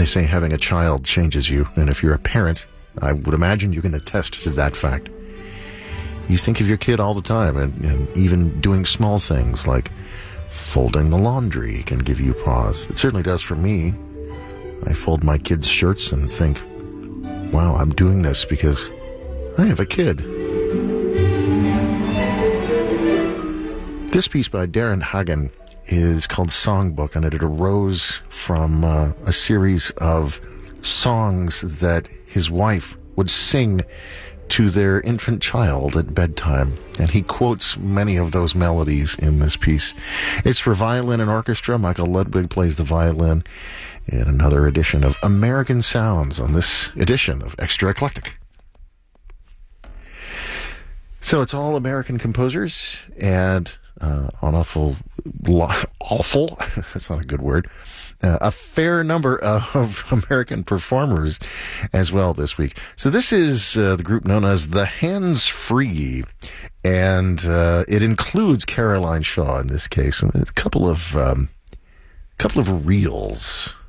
They say having a child changes you, and if you're a parent, I would imagine you can attest to that fact. You think of your kid all the time, and even doing small things like folding the laundry can give you pause. It certainly does for me. I fold my kids' shirts and think, wow, I'm doing this because I have a kid. This piece by Darren Hagen is called Songbook, and it arose from a series of songs that his wife would sing to their infant child at bedtime, and he quotes many of those melodies in this piece. It's for violin and orchestra. Michael Ludwig plays the violin in another edition of American Sounds on this edition of Extra Eclectic. So it's all American composers and awful, that's not a good word, a fair number of American performers as well this week. So this is the group known as the Hands Free, and it includes Caroline Shaw in this case, and a couple of reels